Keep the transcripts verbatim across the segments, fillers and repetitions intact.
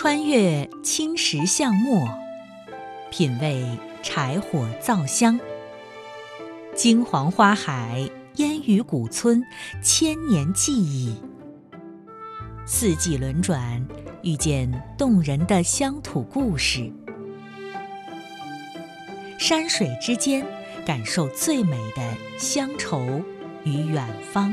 穿越青石巷陌，品味柴火皂香。金黄花海，烟雨古村，千年记忆。四季轮转，遇见动人的乡土故事。山水之间，感受最美的乡愁与远方。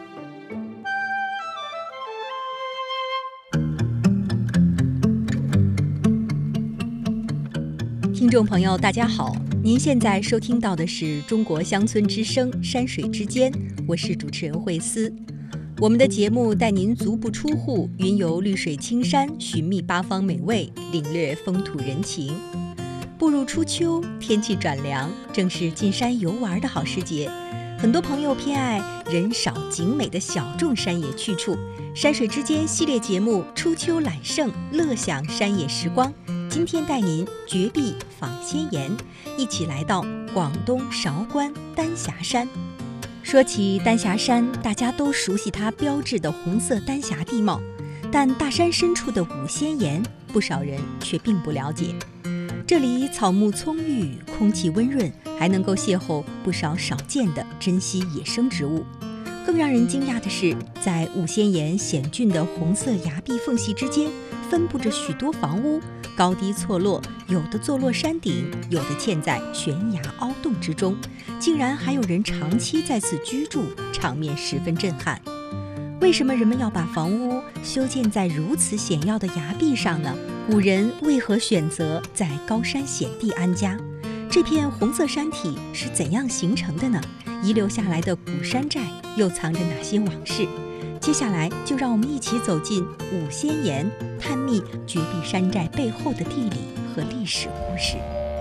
听众朋友大家好，您现在收听到的是中国乡村之声山水之间，我是主持人慧思。我们的节目带您足不出户，云游绿水青山，寻觅八方美味，领略风土人情。步入初秋，天气转凉，正是进山游玩的好时节。很多朋友偏爱人少景美的小众山野去处。山水之间系列节目初秋揽胜，乐享山野时光。今天带您绝壁访仙岩，一起来到广东韶关丹霞山。说起丹霞山，大家都熟悉它标志的红色丹霞地貌，但大山深处的五仙岩，不少人却并不了解。这里草木葱郁，空气温润，还能够邂逅不少少见的珍稀野生植物。更让人惊讶的是，在五仙岩险峻的红色崖壁缝隙之间，分布着许多房屋，高低错落，有的坐落山顶，有的嵌在悬崖凹洞之中，竟然还有人长期在此居住，场面十分震撼。为什么人们要把房屋修建在如此险要的崖壁上呢？古人为何选择在高山险地安家？这片红色山体是怎样形成的呢？遗留下来的古山寨又藏着哪些往事？接下来就让我们一起走进五仙岩，探秘绝壁山寨背后的地理和历史故事。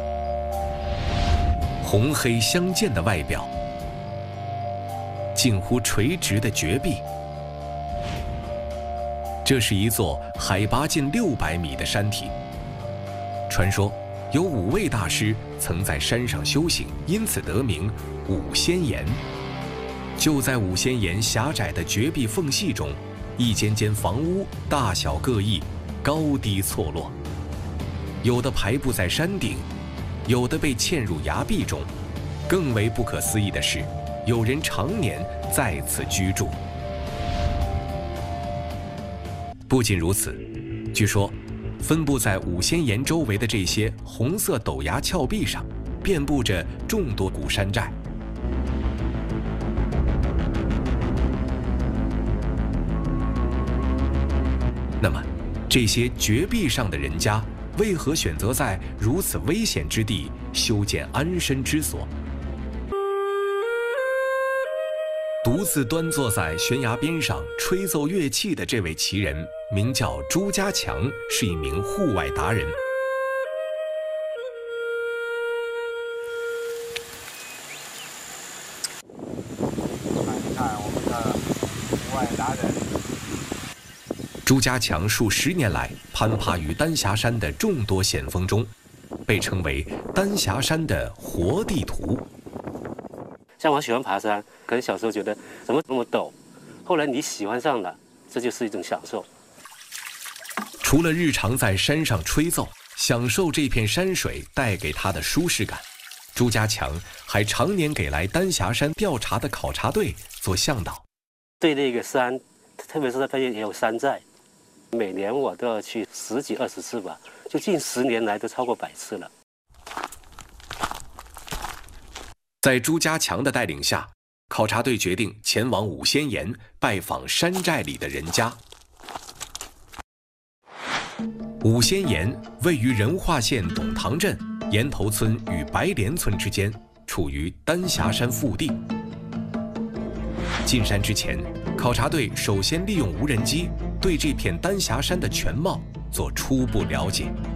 红黑相间的外表，近乎垂直的绝壁，这是一座海拔近六百米的山体。传说有五位大师曾在山上修行，因此得名五仙岩。就在五仙岩狭窄的绝壁缝隙中，一间间房屋大小各异，高低错落，有的排布在山顶，有的被嵌入崖壁中。更为不可思议的是，有人常年在此居住。不仅如此，据说分布在五仙岩周围的这些红色陡崖峭壁上，遍布着众多古山寨。那么，这些绝壁上的人家为何选择在如此危险之地修建安身之所？独自端坐在悬崖边上吹奏乐器的这位奇人，名叫朱家强，是一名户外达人。 你看我们的户外达人。 朱家强数十年来攀爬于丹霞山的众多险峰中，被称为丹霞山的活地图。 像我喜欢爬山，可能小时候觉得怎么这么陡，后来你喜欢上了，这就是一种享受。 除了日常在山上吹奏，享受这片山水带给他的舒适感，朱家强还常年给来丹霞山调查的考察队做向导。 对那个山，特别是它也有山寨，每年我都要去十几二十次吧，就近十年来都超过百次了。 在朱家强的带领下，考察队决定前往五仙岩拜访山寨里的人家。五仙岩位于仁化县董塘镇岩头村与白莲村之间，处于丹霞山腹地。进山之前，考察队首先利用无人机对这片丹霞山的全貌做初步了解。